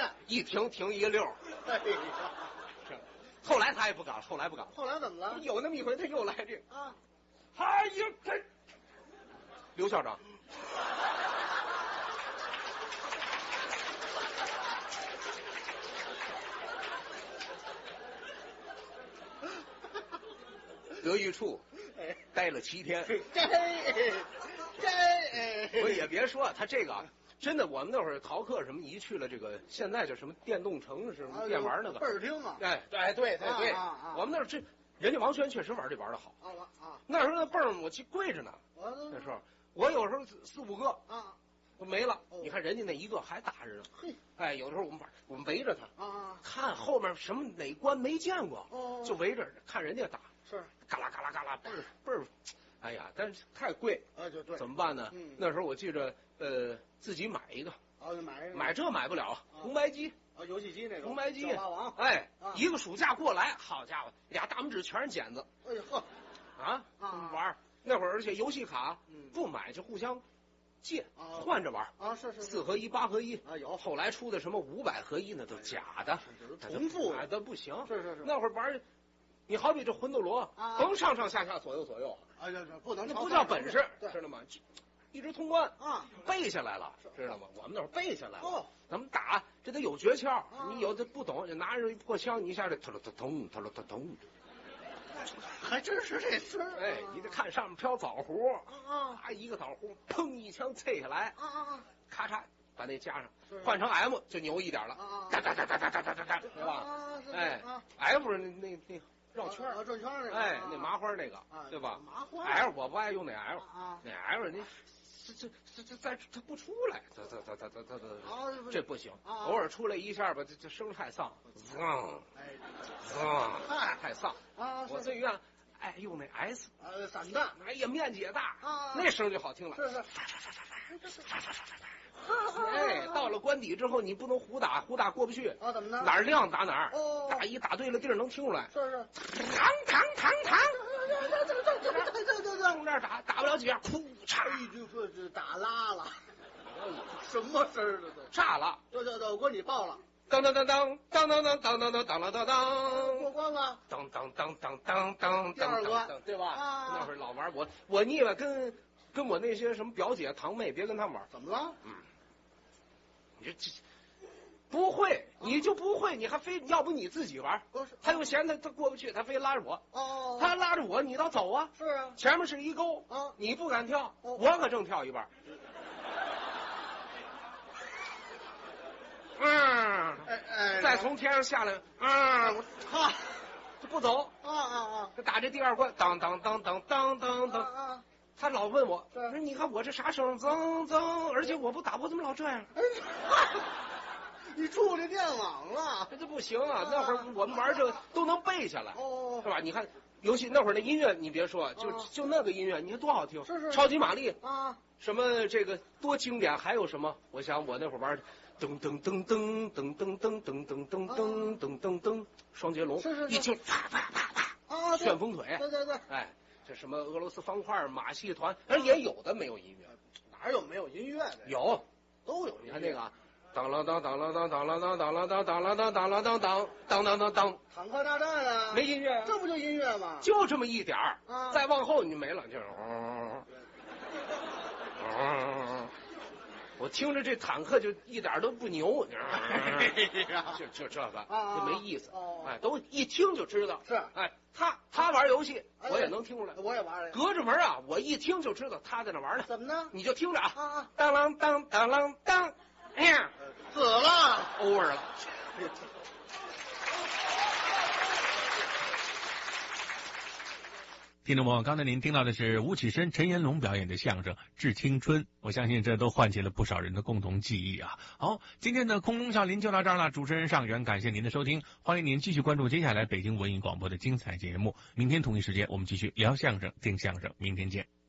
一停一溜。 哎呀， 后来他也不敢了，后来不敢了。 后来怎么了？ 有那么一回，他又来这个啊， 哎呀，这刘校长，德育处哎， 待了7天。我也别说他这个，真的，我们那会儿逃课什么，一去了这个，现在叫什么电动城，什么电玩那个倍儿听啊。 哎，对，我们那儿人家王轩确实玩这玩的好。那时候那泵儿我去跪着呢，那时候我有时候4、5个都没了。你看人家那一个还打着呢。哎，有的时候我们围着他看后面什么哪关没见过，就围着看人家打， 是嘎啦嘎啦嘎啦，倍儿，哎呀，但是太贵就对， 怎么办呢？那时候我记着自己买一个， 就买一个， 买不了，红白机。 游戏机那种红白机， 霸王， 哎，一个暑假过来，好家伙，2大拇指全是茧子。 哎呦呵， 玩那会儿，而且游戏卡不买就互相借，换着玩是 4合1、8合1 有。 后来出的什么500合1那都假的， 重复的不行。 是那会儿玩，你好比这魂斗罗，甭上上下下左右， 不能， 那不叫本事，知道吗？一直通关背下来了，知道吗？我们那会儿背下来了。咱们打这得有诀窍，你有的不懂，就拿着一破枪，你一下就突通， 还真是这事儿。 哎，你得看上面飘枣核，一个枣核，砰一枪啐下来，咔嚓把那加上，换成 M 就牛一点了，哒，对吧？哎 ，F 那绕圈转圈那个， 哎，那麻花那个，对吧？ 麻花 L 我不爱用那 L，那 L 那它不出来，这不行，偶尔出来一下吧，这声太丧，太丧我最愿爱用那 S， 散弹， 哎呀，面积也大，那声就好听了， 是。 哎，到了关底之后，你不能胡打过不去怎么呢？ 哪儿亮打哪儿，打对了地儿能听出来， 是， 堂， 对， 从那儿打不了几下，噗嚓， 就打拉了，什么声儿的都炸了， 对，我给你报了， 当，过关了， 当， 第2关， 对吧？那会儿老玩我腻歪跟我那些什么表姐堂妹，别跟他们玩。 怎么了？ 你这不会，你就不会，你还非要不你自己玩？ 不是， 他又嫌他过不去，他非拉着我。他拉着我，你倒走啊！ 是啊， 前面是一沟你不敢跳，我可正跳一半。再从天上下来，就不走打这第2关，当，他老问我，说你看我这啥声，噌，而且我不打，我怎么老这样？ 你触这电网了， 这不行啊！那会儿我们玩这都能背下来，是吧？你看游戏那会儿那音乐，你别说，就那个音乐，你看多好听， 是超级玛丽什么这个多经典，还有什么？我想我那会儿玩噔，双截龙，一听啪，旋风腿， 对， 哎，这什么俄罗斯方块、马戏团，也有的没有音乐， 哪有没有音乐的？ 有， 都有。 你看那个。当，坦克大战啊， 没音乐， 这不就音乐吗？ 就这么一点儿，再往后你就没了，就是我听着这坦克就一点都不牛，就这个就没意思，哎，都一听就知道是， 哎，他玩游戏我也能听出来， 我也玩， 隔着门我一听就知道他在那玩呢， 怎么呢？ 你就听着当啷当。哎呀， 死了 ，over 了。 听众朋友，刚才您听到的是吴启深、陈延龙表演的相声《致青春》，我相信这都唤起了不少人的共同记忆啊。好，今天的空中笑林就到这儿了，主持人尚元，感谢您的收听，欢迎您继续关注接下来北京文艺广播的精彩节目。明天同一时间我们继续聊相声、听相声，明天见。